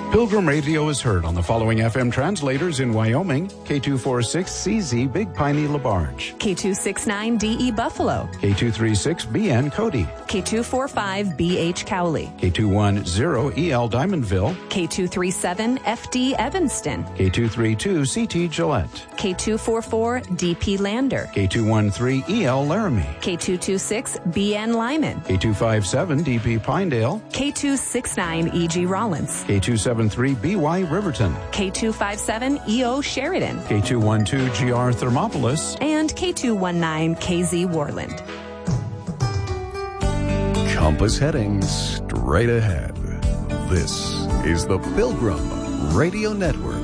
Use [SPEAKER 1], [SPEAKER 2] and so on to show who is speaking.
[SPEAKER 1] Pilgrim Radio is heard on the following FM translators in Wyoming: K246CZ Big Piney LaBarge,
[SPEAKER 2] K269DE Buffalo,
[SPEAKER 1] K236BN Cody,
[SPEAKER 2] K245BH Cowley,
[SPEAKER 1] K210EL Diamondville,
[SPEAKER 2] K237FD Evanston,
[SPEAKER 1] K232CT Gillette,
[SPEAKER 2] K244DP Lander,
[SPEAKER 1] K213EL Laramie,
[SPEAKER 2] K226BN Lyman,
[SPEAKER 1] K257DP Pinedale,
[SPEAKER 2] K269EG Rollins,
[SPEAKER 1] K273BY Riverton,
[SPEAKER 2] K257EO Sheridan,
[SPEAKER 1] K212GR Thermopolis,
[SPEAKER 2] and K219KZ Warland.
[SPEAKER 3] Compass heading straight ahead. This is the Pilgrim Radio Network.